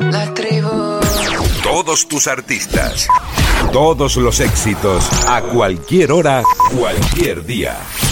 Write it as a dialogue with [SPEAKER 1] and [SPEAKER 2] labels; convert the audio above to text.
[SPEAKER 1] La tribu.
[SPEAKER 2] Todos tus artistas, todos los éxitos, a cualquier hora, cualquier día.